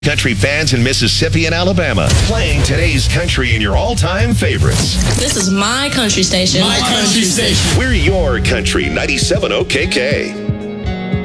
Country fans in Mississippi and Alabama, playing today's country and your all-time favorites. This is my country station. My country station. We're your country 97 OKK.